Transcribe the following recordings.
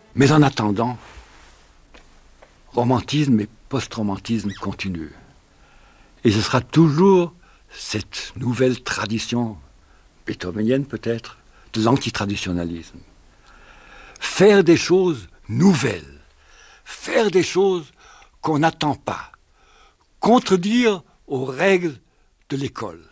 Mais en attendant, romantisme et post-romantisme continuent. Et ce sera toujours cette nouvelle tradition, beethovenienne peut-être, de l'antitraditionnalisme. Faire des choses nouvelles, faire des choses qu'on n'attend pas, contredire aux règles de l'école.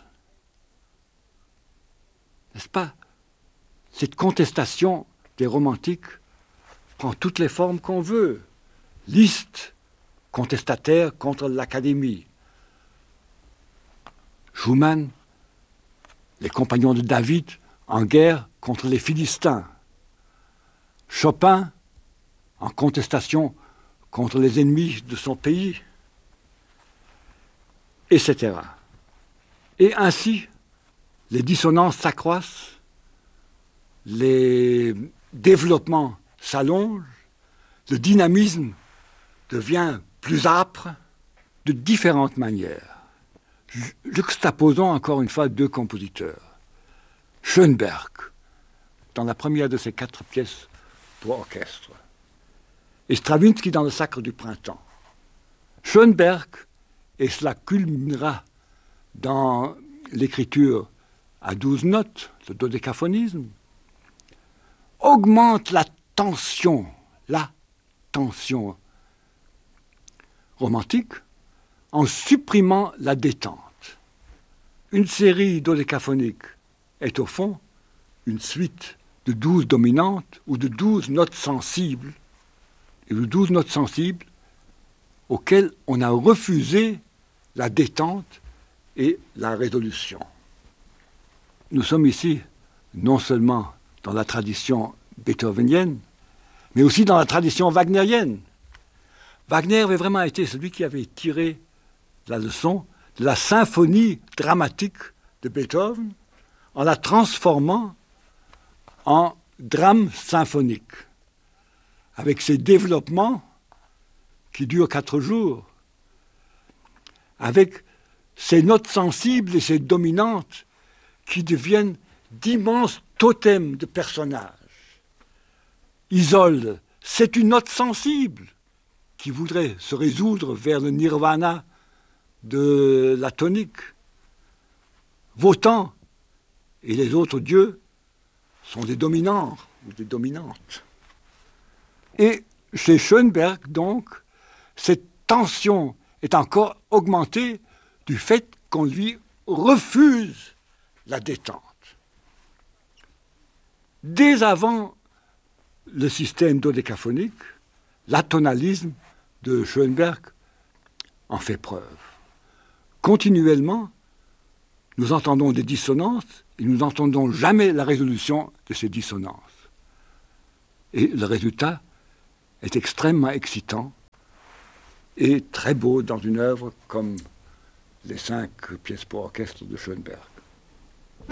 N'est-ce pas? Cette contestation des romantiques prend toutes les formes qu'on veut. Liszt, contestataire contre l'académie. Schumann, les compagnons de David en guerre contre les Philistins. Chopin, en contestation contre les ennemis de son pays, etc. Et ainsi, les dissonances s'accroissent, les développements s'allongent, le dynamisme devient plus âpre de différentes manières. Juxtaposons encore une fois deux compositeurs. Schönberg, dans la première de ses 4 pièces pour orchestre, et Stravinsky dans le Sacre du printemps. Schönberg, et cela culminera dans l'écriture à 12 notes, le dodécaphonisme, augmente la tension romantique en supprimant la détente. Une série dodécaphonique est au fond une suite de 12 dominantes ou de 12 notes sensibles, et de 12 notes sensibles auxquelles on a refusé la détente et la résolution. Nous sommes ici non seulement dans la tradition beethovenienne, mais aussi dans la tradition wagnérienne. Wagner avait vraiment été celui qui avait tiré la leçon de la symphonie dramatique de Beethoven en la transformant en drame symphonique, avec ses développements qui durent 4 jours, avec ses notes sensibles et ses dominantes qui deviennent d'immenses totems de personnages. Isolde, c'est une note sensible qui voudrait se résoudre vers le nirvana de la tonique. Wotan et les autres dieux sont des dominants ou des dominantes. Et chez Schönberg, donc, cette tension est encore augmentée du fait qu'on lui refuse la détente. Dès avant le système dodécaphonique, l'atonalisme de Schönberg en fait preuve. Continuellement, nous entendons des dissonances et nous n'entendons jamais la résolution de ces dissonances. Et le résultat est extrêmement excitant et très beau dans une œuvre comme les 5 pièces pour orchestre de Schönberg.